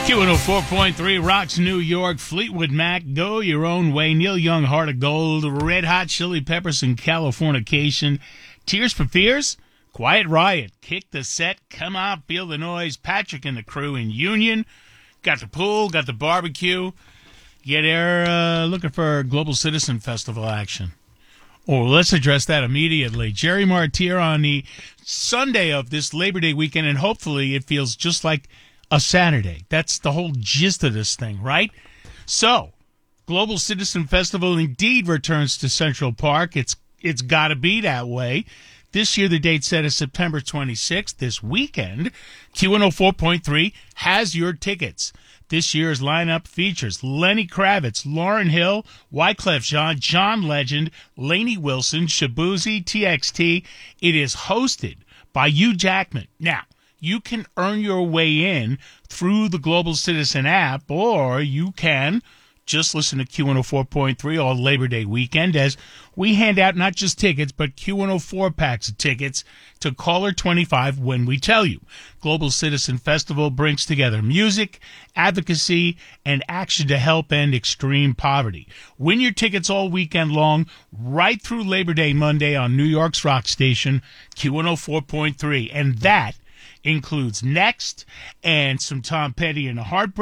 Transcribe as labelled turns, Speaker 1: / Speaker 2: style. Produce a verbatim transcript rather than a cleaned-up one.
Speaker 1: Q one oh four point three Rocks New York, Fleetwood Mac, Go Your Own Way, Neil Young, Heart of Gold, Red Hot Chili Peppers and Californication, Tears for Fears, Quiet Riot, Kick the Set, Come Out, Feel the Noise, Patrick and the Crew in Union, got the pool, got the barbecue. Yeah, they're uh, looking for Global Citizen Festival action. Oh, let's address that immediately. Jerry Martyr on the Sunday of this Labor Day weekend, and hopefully it feels just like a Saturday. That's the whole gist of this thing, right? So, Global Citizen Festival indeed returns to Central Park. It's It's got to be that way. This year, the date set is September twenty-sixth. This weekend, Q one oh four point three has your tickets. This year's lineup features Lenny Kravitz, Lauryn Hill, Wyclef Jean, John Legend, Lainey Wilson, Shabuzi, T X T. It is hosted by Hugh Jackman. Now, you can earn your way in through the Global Citizen app, or you can just listen to Q one oh four point three all Labor Day weekend as we hand out not just tickets, but Q one oh four packs of tickets to caller twenty-five when we tell you. Global Citizen Festival brings together music, advocacy, and action to help end extreme poverty. Win your tickets all weekend long, right through Labor Day Monday on New York's rock station, Q one oh four point three. And that includes Next and some Tom Petty and the Heartbreak.